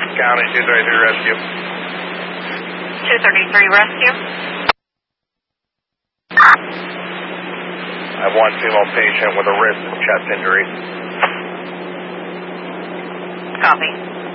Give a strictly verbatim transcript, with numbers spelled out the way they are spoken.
Adams County, two thirty-three Rescue. two thirty-three Rescue. I have one female patient with a wrist and chest injury. Copy.